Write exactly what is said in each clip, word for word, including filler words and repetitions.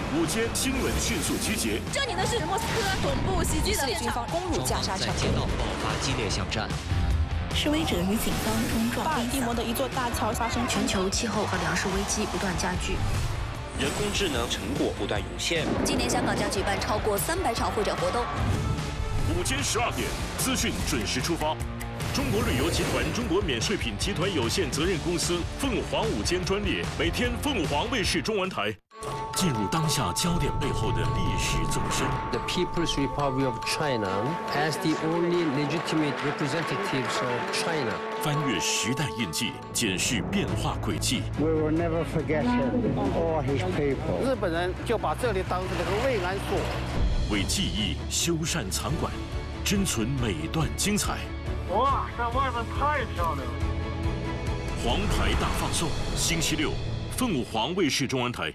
午间新闻迅速集结。 这里的是莫斯科总部袭击的以色列军方攻入加沙城，在街道爆发激烈巷战。 示威者与警方冲撞。 巴尔的摩的一座大桥发生全球气候和粮食危机不断加剧。 人工智能成果不断涌现。 今年香港将举办超过三百场会展活动。 午间十二点，资讯准时出发。中国旅游集团中国免税品集团有限责任公司凤凰午间专列，每天凤凰卫视中文台。进入当下焦点背后的历史纵深。 The People's Republic of China as the only legitimate representatives of China. 翻越时代印记，检视变化轨迹。 We will never forget him or his people. 日本人就把这里当成那个慰安所， 为记忆修缮藏馆，珍存每段精彩。 哇，在外面太漂亮了！ 黄牌大放送，星期六，凤凰卫视中文台。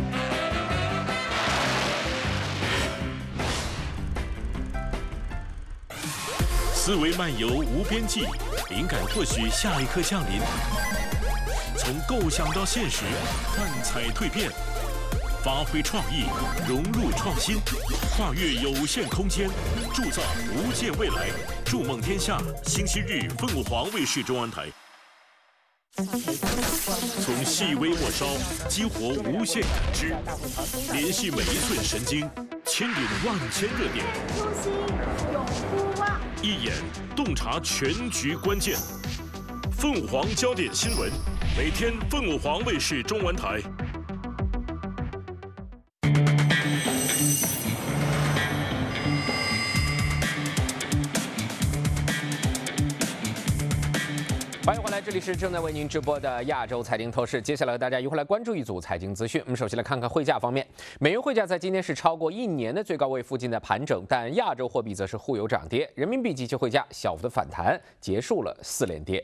思维漫游无边际，灵感或许下一刻降临。从构想到现实，幻彩蜕变，发挥创意，融入创新，跨越有限空间，铸造无限未来。筑梦天下，星期日凤凰卫视中文台。从细微末梢激活无限感知，联系每一寸神经，牵引万千热点。 初心永不忘。 一眼洞察全局关键，凤凰焦点新闻，每天凤凰卫视中文台。 欢迎回来，这里是正在为您直播的亚洲财经透视。接下来和大家一块来关注一组财经资讯。我们首先来看看汇价方面，美元汇价在今天是超过一年的最高位附近的盘整，但亚洲货币则是互有涨跌。人民币即期汇价小幅的反弹，结束了四连跌。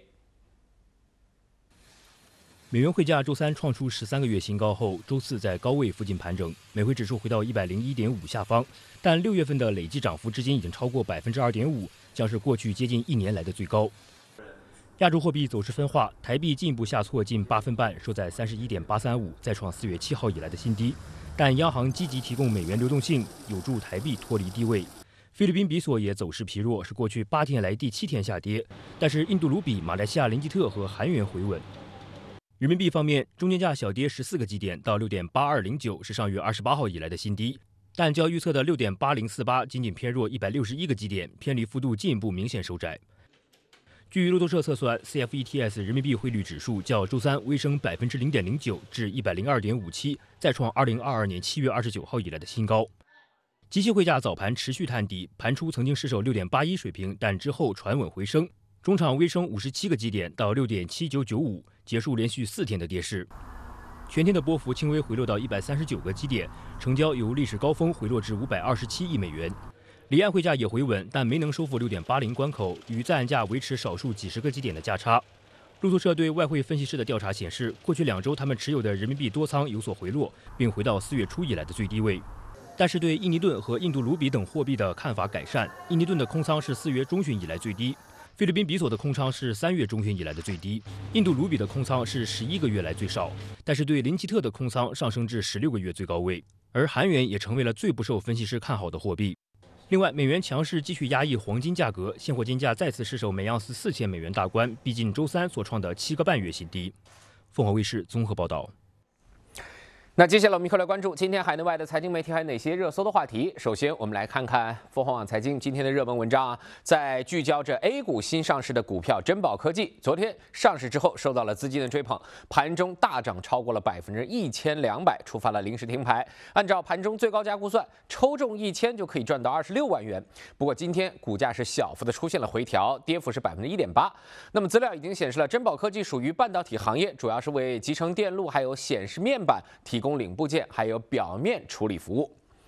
美元汇价周三创出十三个月新高后，周四在高位附近盘整，美汇指数回到一百零一点五下方，但六月份的累计涨幅至今已经超过百分之二点五，将是过去接近一年来的最高。 亚洲货币走势分化，台币进一步下挫近八分半，收在三十一点八三五，再创四月七号以来的新低。但央行积极提供美元流动性，有助台币脱离低位。菲律宾比索也走势疲弱，是过去八天来第七天下跌。但是印度卢比、马来西亚林吉特和韩元回稳。人民币方面，中间价小跌十四个基点到六点八二零九，是上月二十八号以来的新低。但较预测的六点八零四八仅仅偏弱一百六十一个基点，偏离幅度进一步明显收窄。 据路透社测算 ，C F E T S 人民币汇率指数较周三微升百分之零点零九至一百零二点五七，再创二零二二年七月二十九号以来的新高。即期汇价早盘持续探底，盘初曾经失守六点八一水平，但之后传稳回升，中场微升五十七个基点到六点七九九五，结束连续四天的跌势。全天的波幅轻微回落到一百三十九个基点，成交由历史高峰回落至五百二十七亿美元。 离岸汇价也回稳，但没能收复六点八零关口，与在岸价维持少数几十个基点的价差。路透社对外汇分析师的调查显示，过去两周他们持有的人民币多仓有所回落，并回到四月初以来的最低位。但是对印尼盾和印度卢比等货币的看法改善，印尼盾的空仓是四月中旬以来最低，菲律宾比索的空仓是三月中旬以来的最低，印度卢比的空仓是十一个月来最少，但是对林吉特的空仓上升至十六个月最高位，而韩元也成为了最不受分析师看好的货币。 另外，美元强势继续压抑黄金价格，现货金价再次失守每盎司四千美元大关，逼近周三所创的七个半月新低。凤凰卫视综合报道。 那接下来我们一块来关注今天海内外的财经媒体还有哪些热搜的话题。首先，我们来看看凤凰网财经今天的热门文章啊，在聚焦着 A 股新上市的股票珍宝科技，昨天上市之后受到了资金的追捧，盘中大涨超过了百分之一千两百，触发了临时停牌。按照盘中最高价估算，抽中一千就可以赚到二十六万元。不过今天股价是小幅的出现了回调，跌幅是百分之一点八。那么资料已经显示了，珍宝科技属于半导体行业，主要是为集成电路还有显示面板提供。 供领部件还有表面处理服务。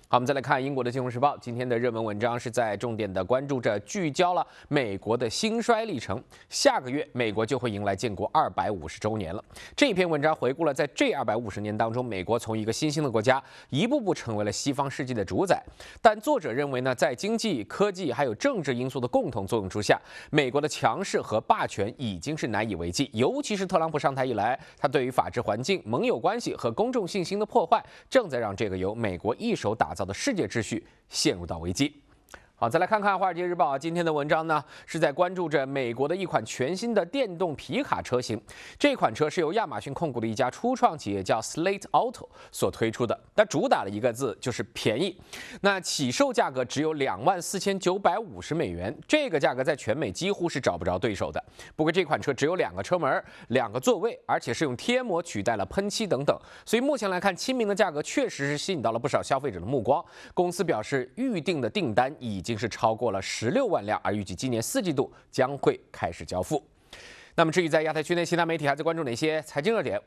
好，我们再来看英国的《金融时报》今天的热门文章，是在重点的关注着聚焦了美国的兴衰历程。下个月，美国就会迎来建国二百五十周年了。这篇文章回顾了在这二百五十年当中，美国从一个新兴的国家一步步成为了西方世界的主宰。但作者认为呢，在经济、科技还有政治因素的共同作用之下，美国的强势和霸权已经是难以为继。尤其是特朗普上台以来，他对于法治环境、盟友关系和公众信心的破坏，正在让这个由美国一手打造的世界秩序陷入到危机。好，再来看看《华尔街日报》今天的文章呢，是在关注着美国的一款全新的电动皮卡车型。这款车是由亚马逊控股的一家初创企业叫 Slate Auto 所推出的，它主打的一个字就是便宜。那起售价格只有两万四千九百五十美元，这个价格在全美几乎是找不着对手的。不过这款车只有两个车门、两个座位，而且是用贴膜取代了喷漆等等，所以目前来看，亲民的价格确实是吸引到了不少消费者的目光。公司表示，预定的订单已经已经是超过了十六万辆，而预计今年四季度将会开始交付。那么至于在亚太区内其他媒体还在关注哪些财经热点？